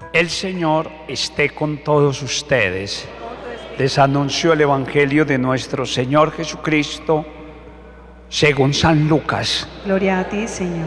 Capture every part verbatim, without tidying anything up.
El Señor esté con todos ustedes. Les anuncio el Evangelio de nuestro Señor Jesucristo según San Lucas. Gloria a ti, Señor.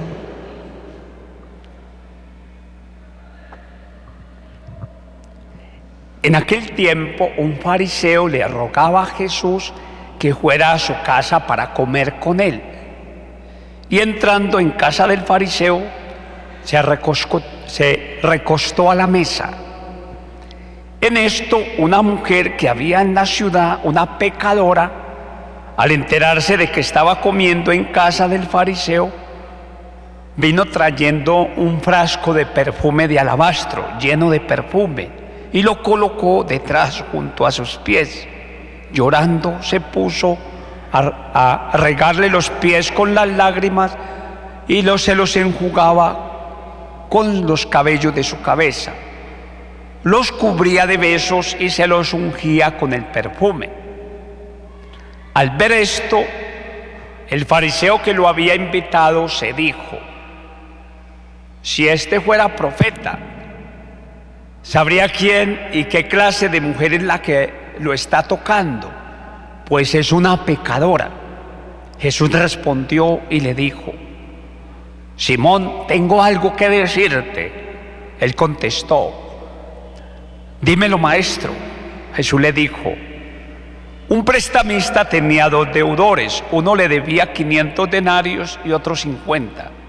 En aquel tiempo, un fariseo le rogaba a Jesús que fuera a su casa para comer con él. Y entrando en casa del fariseo, se recostó, se recostó a la mesa. En esto, una mujer que había en la ciudad, una pecadora, al enterarse de que estaba comiendo en casa del fariseo, vino trayendo un frasco de perfume de alabastro, lleno de perfume, y lo colocó detrás junto a sus pies. Llorando, se puso a, a regarle los pies con las lágrimas y los, se los enjugaba con los cabellos de su cabeza. Los cubría de besos y se los ungía con el perfume. Al ver esto, el fariseo que lo había invitado se dijo: si este fuera profeta, sabría quién y qué clase de mujer es la que lo está tocando, pues es una pecadora. Jesús respondió y le dijo: Simón, tengo algo que decirte. Él contestó: dímelo, maestro. Jesús le dijo: un prestamista tenía dos deudores, uno le debía quinientos denarios y otro cincuenta.